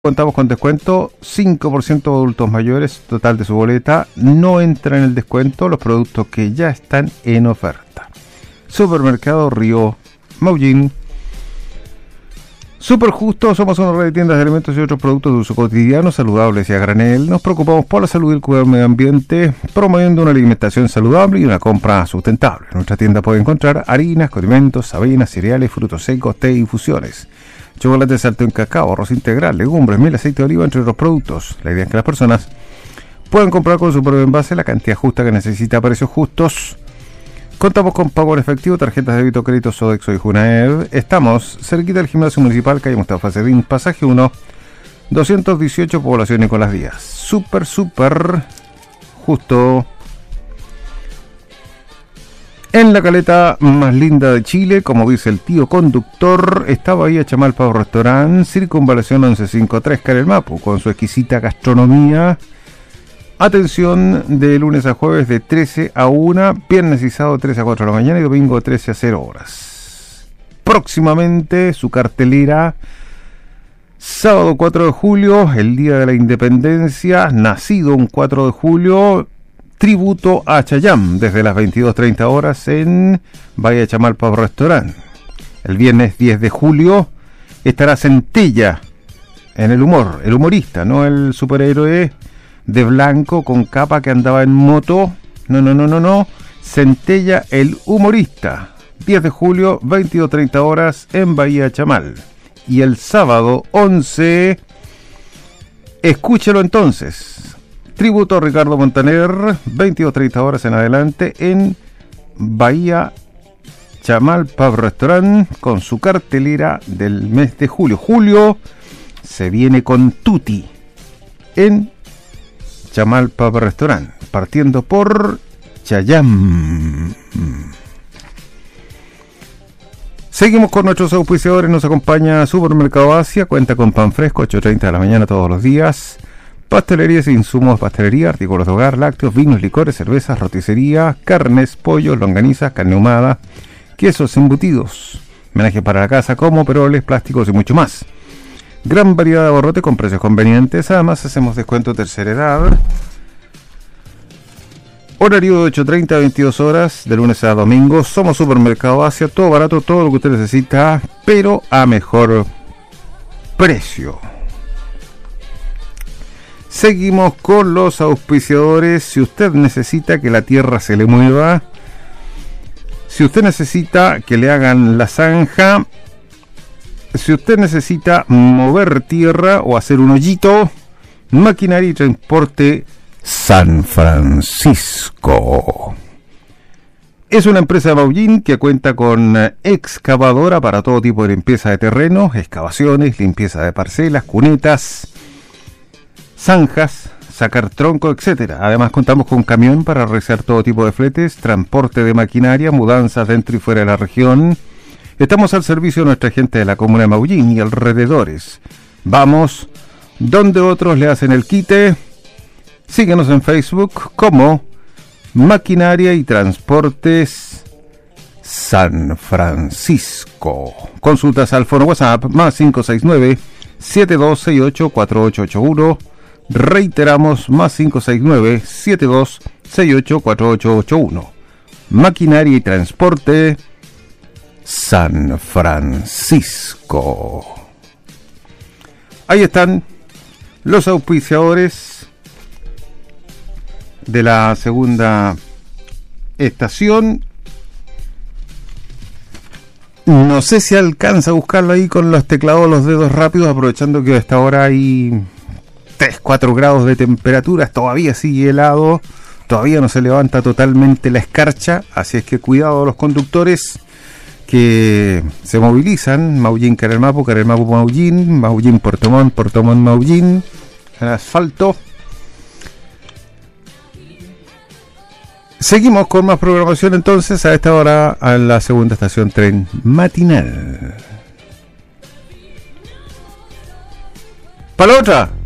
Contamos con descuento, 5% de adultos mayores total de su boleta. No entra en el descuento los productos que ya están en oferta. Supermercado Río Maullín. Super Justo, somos una red de tiendas de alimentos y otros productos de uso cotidiano, saludables y a granel. Nos preocupamos por la salud y el cuidado del medio ambiente, promoviendo una alimentación saludable y una compra sustentable. En nuestra tienda puede encontrar harinas, condimentos, avenas, cereales, frutos secos, té y infusiones. Chocolate salto en cacao, arroz integral, legumbres, miel, aceite de oliva, entre otros productos. La idea es que las personas puedan comprar con su propio envase la cantidad justa que necesita a precios justos. Contamos con pago en efectivo, tarjetas de débito, crédito, Sodexo y Junaed. Estamos cerquita del gimnasio municipal, calle Mustafa Cedín, pasaje 1, 218, población Nicolás Díaz. Super justo. En la caleta más linda de Chile, como dice el tío conductor, está Bahía Chamalpa Restaurant, Circunvalación 1153 Carel Mapu, con su exquisita gastronomía. Atención de lunes a jueves de 13 a 1, viernes y sábado 13 a 4 de la mañana y domingo de 13 a 0 horas. Próximamente su cartelera, sábado 4 de julio, el Día de la Independencia, nacido un 4 de julio, tributo a Chayanne desde las 22:30 horas en Bahía Chamalpa Restaurant. El viernes 10 de julio estará Centella en el humor, el humorista, no el superhéroe de blanco con capa que andaba en moto. No. Centella el humorista. 10 de julio, 22:30 horas en Bahía Chamal. Y el sábado 11, escúchelo entonces. Tributo a Ricardo Montaner, 22:30 horas en adelante en Bahía Chamal Pub Restaurant con su cartelera del mes de julio. Julio se viene con Tutti en Chamal Pub Restaurant, partiendo por Chayanne. Seguimos con nuestros auspiciadores. Nos acompaña Supermercado Asia, cuenta con pan fresco, 8:30 de la mañana todos los días. Pastelerías e insumos de pastelería, artículos de hogar, lácteos, vinos, licores, cervezas, roticería, carnes, pollos, longanizas, carne ahumada, quesos, embutidos, menaje para la casa como peroles, plásticos y mucho más. Gran variedad de abarrotes con precios convenientes. Además hacemos descuento tercera edad. Horario de 8:30 a 22 horas, de lunes a domingo. Somos Supermercado Asia, todo barato, todo lo que usted necesita, pero a mejor precio. Seguimos con los auspiciadores. Si usted necesita que la tierra se le mueva, si usted necesita que le hagan la zanja, si usted necesita mover tierra o hacer un hoyito, Maquinaria y Transporte San Francisco. Es una empresa de Maullín que cuenta con excavadora para todo tipo de limpieza de terrenos, excavaciones, limpieza de parcelas, cunetas, zanjas, sacar tronco, etc. Además contamos con camión para realizar todo tipo de fletes, transporte de maquinaria, mudanzas dentro y fuera de la región. Estamos al servicio de nuestra gente de la comuna de Maullín y alrededores. Vamos donde otros le hacen el quite. Síguenos en Facebook como Maquinaria y Transportes San Francisco. Consultas al fono WhatsApp más 569-7268-4881. Reiteramos, más 569-7268-4881. Maquinaria y Transporte San Francisco. Ahí están los auspiciadores de la segunda estación. No sé si alcanza a buscarlo ahí con los teclados, los dedos rápidos, aprovechando que a esta hora hay 3-4 grados de temperatura, todavía sigue helado, todavía no se levanta totalmente la escarcha, así es que cuidado a los conductores que se movilizan. Maullín, Carel Mapu, Maullín, Maullín, Puerto Montt, Maullín, el asfalto. Seguimos con más programación entonces a esta hora a la segunda estación tren matinal. ¡Para la otra!